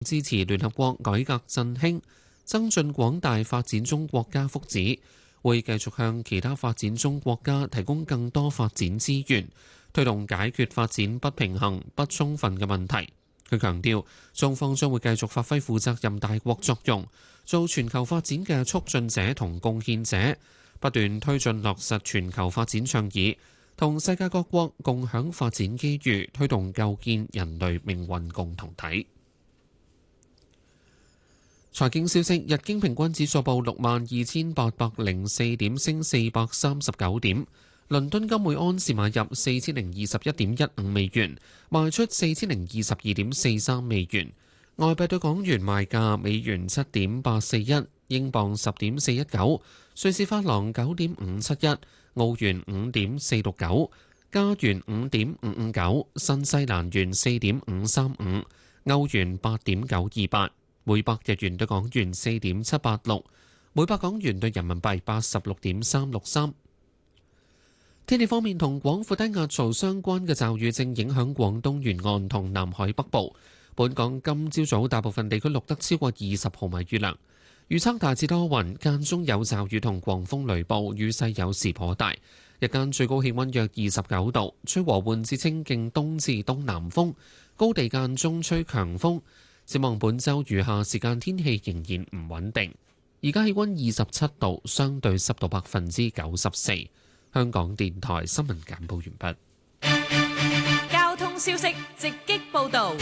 支持聯合國改革振興，增進廣大發展中國家福祉，會繼續向其他發展中國家提供更多發展資源，推動解決發展不平衡、不充分嘅問題。佢強調，中方將會繼續發揮負責任大國作用，做全球發展嘅促進者同貢獻者，不斷推進落實全球發展倡議，同世界各國共享發展機遇，推動構建人類命運共同體。財經消息：日經平均指數報62,804點，升439點。倫敦金每安士買入4021.15美元，賣出4022.43美元。外幣對港元賣價：美元7.841，英鎊10.419，瑞士法郎9.571，澳元5.469，加元5.559，新西蘭元4.535，歐元8.928，每百日元對港元4.786，每百港元對人民幣86.363。天氣方面，同廣闊低壓槽相關嘅驟雨正影響廣東沿岸同南海北部。本港今朝早大部分地區錄得超過20毫米雨量，預測大致多雲，間中有驟雨同狂風雷暴，雨勢有時頗大。日間最高氣溫約29度，吹和緩至清勁東至東南風，高地間中吹強風。展望本週餘下時間天氣仍然唔穩定。而家氣溫27度，相對濕度94%。香港電台新聞簡報完畢。交通消息直擊報導。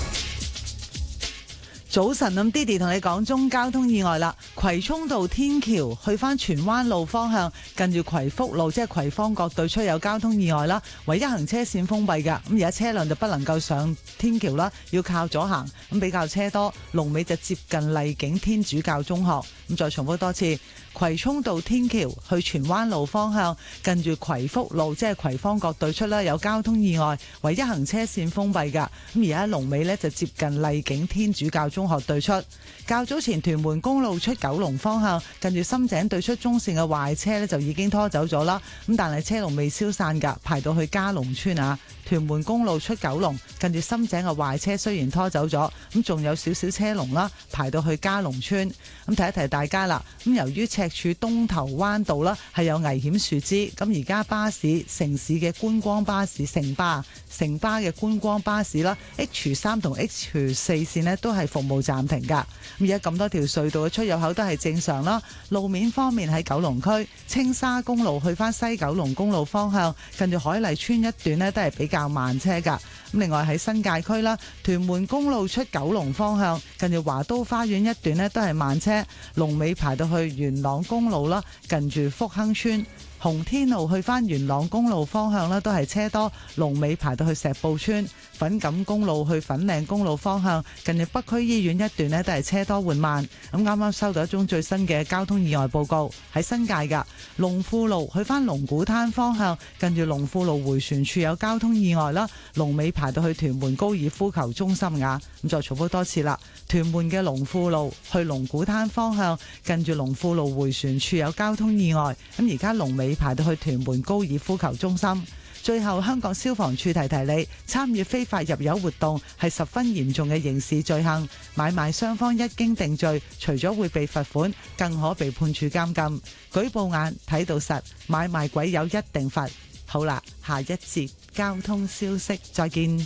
早晨，咁 Didi 同你講中交通意外啦。葵涌道天橋去返荃灣路方向，近住葵福路即係葵芳角對出有交通意外啦，唯一行車線封閉㗎。咁而家車輛就不能夠上天橋啦，要靠左行，咁比較車多。龍尾就接近麗景天主教中學。咁再重複多次，葵涌道天橋去荃灣路方向，近住葵福路即係葵芳角對出啦，有交通意外，唯一行車線封閉㗎。咁而家龍尾呢，就接近麗景天主教中學對出。較早前屯門公路出九龍方向，近住深井對出中線嘅壞車呢，就已經拖走咗啦。咁但係車龍未消散㗎，排到去嘉龍村啊。屯門公路出九龍，近住深井嘅壞車雖然拖走咗，咁仲有少少車龍啦，排到去嘉龍村。咁提一提大家啦，咁由於赤柱東頭灣道啦係有危險樹枝，咁而家巴士城市嘅觀光巴士城巴嘅觀光巴士啦 ，H3 同 H4 線呢都係服務暫停㗎。咁而家咁多條隧道嘅出入口都係正常啦。路面方面喺九龍區青沙公路去返西九龍公路方向，近住海麗村一段呢都係比較慢車㗎。咁另外喺新界區啦，屯門公路出九龍方向，近住華都花園一段呢都係慢車，龍尾排到去元朗公路啦，近住福亨村。紅天路去返元朗公路方向呢都係車多，龍尾排到去石埔村。粉錦公路去粉嶺公路方向，近住北區醫院一段呢都係車多緩慢。咁啱啱收到一宗最新嘅交通意外報告，喺新界㗎龍富路去返龍鼓灘方向，近住龍富路迴旋處有交通意外啦，龍尾排到去屯門高爾夫球中心㗎。咁再重複多次啦，屯門嘅龍富路去龍鼓灘方向，近住龍富路迴旋處有交通意外。咁而家龍尾排到去屯門高爾夫球中心。最後，香港消防處提提你，參與非法入油活動係十分嚴重嘅刑事罪行，買賣雙方一經定罪，除咗會被罰款，更可被判處監禁。舉報眼睇到實，買賣鬼友一定罰。好啦，下一節交通消息，再見。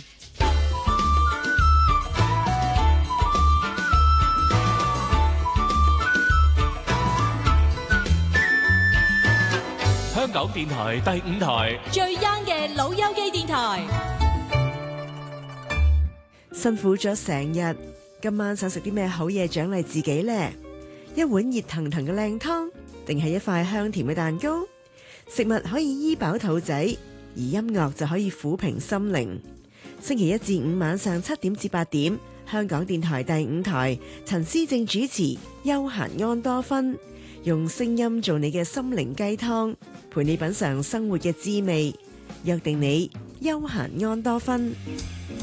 香港電台第5台最 young 嘅老友記電台。 辛苦咗成日，今晚想食啲咩好嘢獎勵自己呢？一碗熱騰騰嘅靚湯，定係一塊香甜嘅蛋糕？食物可以醫飽肚仔，而音樂就可以撫平心靈。星期1至5晚上7點至8點，香港電台第5台，陳思正主持，休閒安多芬，用聲音做你嘅心靈雞湯，陪你品嘗生活嘅滋味。約定你，休閒安多芬。